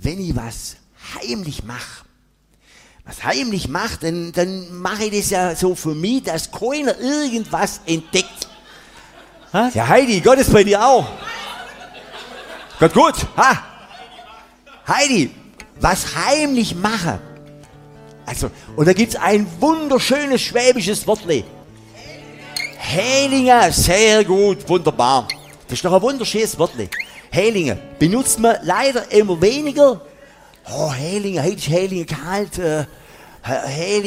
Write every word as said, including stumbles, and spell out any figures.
wenn ich was heimlich mache, was heimlich mache, dann, dann mache ich das ja so für mich, dass keiner irgendwas entdeckt. Ha? Ja, Heidi, Gott ist bei dir auch. Gott, gut. Ha. Heidi, was heimlich mache. Also, und da gibt es ein wunderschönes schwäbisches Wortle. Hählinge, sehr gut, wunderbar. Das ist doch ein wunderschönes Wortle. Hählinge benutzt man leider immer weniger. Oh, Hählinge, heute ist Hählinge kalt. Äh, Hählinge.